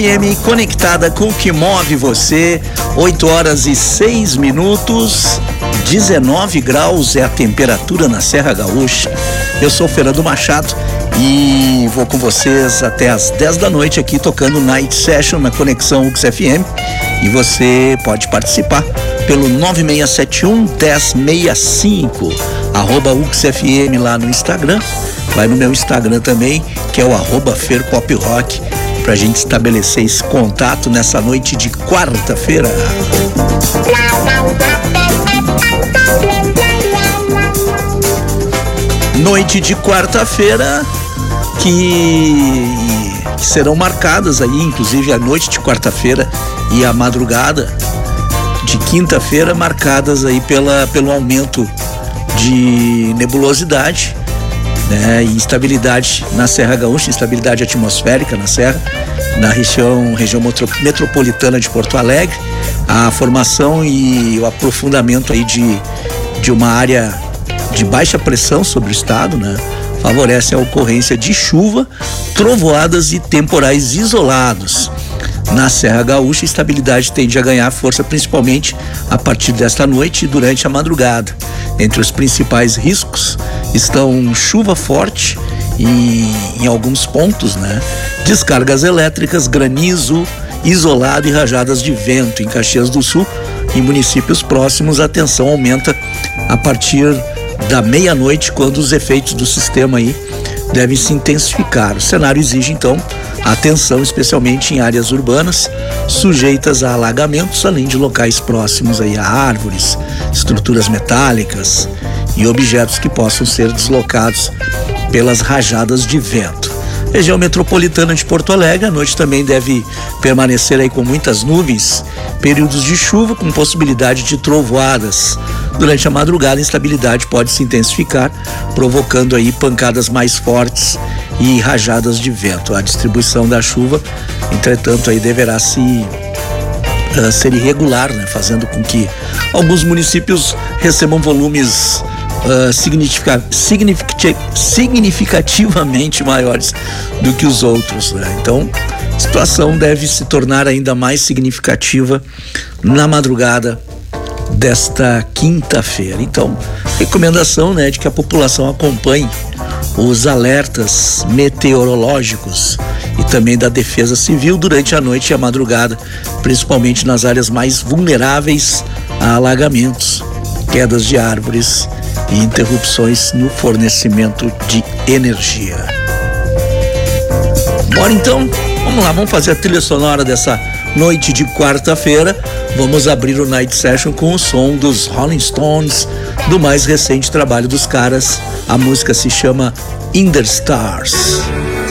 FM, conectada com o que move você. 8h06, 19 graus é a temperatura na Serra Gaúcha. Eu sou Fernando Machado e vou com vocês até as 10 da noite aqui tocando Night Session na Conexão UX FM. E você pode participar pelo 9671-1065, @UXFM lá no Instagram. Vai no meu Instagram também, que é o @FerPopRock, pra gente estabelecer esse contato nessa noite de quarta-feira. Noite de quarta-feira que serão marcadas aí, inclusive a noite de quarta-feira e a madrugada de quinta-feira, marcadas aí pelo aumento de nebulosidade, né, e instabilidade na Serra Gaúcha, instabilidade atmosférica na Serra, na região metropolitana de Porto Alegre. A formação e o aprofundamento aí de uma área de baixa pressão sobre o estado, né, favorece a ocorrência de chuva, trovoadas e temporais isolados. Na Serra Gaúcha, a estabilidade tende a ganhar força principalmente a partir desta noite e durante a madrugada. Entre os principais riscos estão chuva forte e, em alguns pontos, né, descargas elétricas, granizo isolado e rajadas de vento. Em Caxias do Sul e municípios próximos, a tensão aumenta a partir da meia-noite, quando os efeitos do sistema aí devem se intensificar. O cenário exige, então, atenção, especialmente em áreas urbanas sujeitas a alagamentos, além de locais próximos aí a árvores, estruturas metálicas e objetos que possam ser deslocados pelas rajadas de vento. Região metropolitana de Porto Alegre, a noite também deve permanecer aí com muitas nuvens, períodos de chuva com possibilidade de trovoadas. Durante a madrugada, a instabilidade pode se intensificar, provocando aí pancadas mais fortes e rajadas de vento. A distribuição da chuva, entretanto, aí deverá ser irregular, né, fazendo com alguns municípios recebam volumes significativamente maiores do que os outros, né? Então, a situação deve se tornar ainda mais significativa na madrugada desta quinta-feira. Então, recomendação, né, de que a população acompanhe os alertas meteorológicos e também da Defesa Civil durante a noite e a madrugada, principalmente nas áreas mais vulneráveis a alagamentos, quedas de árvores e interrupções no fornecimento de energia. Bora então, vamos lá, vamos fazer a trilha sonora dessa noite de quarta-feira. Vamos abrir o Night Session com o som dos Rolling Stones, do mais recente trabalho dos caras. A música se chama In the Stars.